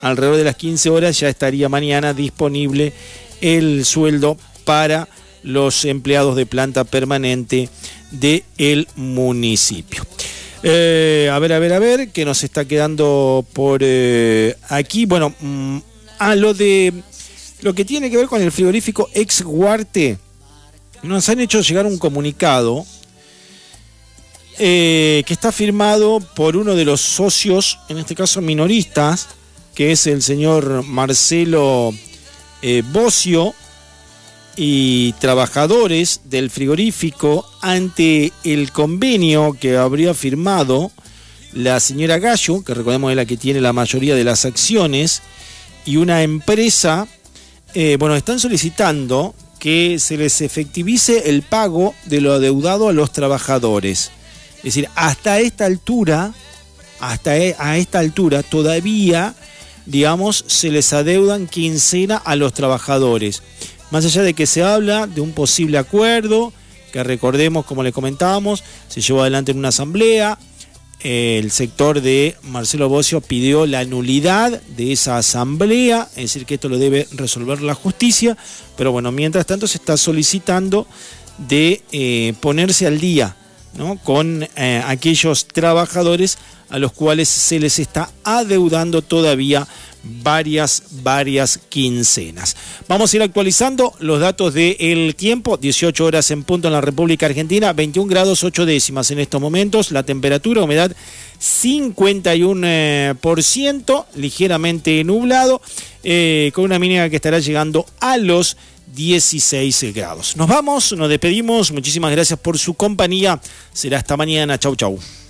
alrededor de las 15 horas, ya estaría mañana disponible el sueldo para los empleados de planta permanente del municipio. A ver, que nos está quedando por aquí. Bueno, lo que tiene que ver con el frigorífico Ex Huarte, nos han hecho llegar un comunicado que está firmado por uno de los socios, en este caso minoristas, que es el señor Marcelo Bocio, y trabajadores del frigorífico, ante el convenio que habría firmado la señora Gallo, que recordemos es la que tiene la mayoría de las acciones, y una empresa. Están solicitando que se les efectivice el pago de lo adeudado a los trabajadores. Es decir, hasta esta altura todavía, digamos, se les adeudan quincena a los trabajadores. Más allá de que se habla de un posible acuerdo, que recordemos, como les comentábamos, se llevó adelante en una asamblea. El sector de Marcelo Bocio pidió la nulidad de esa asamblea, es decir, que esto lo debe resolver la justicia, pero bueno, mientras tanto se está solicitando de ponerse al día, ¿no?, con aquellos trabajadores a los cuales se les está adeudando todavía varias quincenas. Vamos a ir actualizando los datos del tiempo. 18 horas en punto en la República Argentina, 21 grados 8 décimas en estos momentos, la temperatura, humedad 51%, ligeramente nublado, con una mínima que estará llegando a los 16 grados. Nos vamos, nos despedimos, muchísimas gracias por su compañía, será hasta mañana, chau.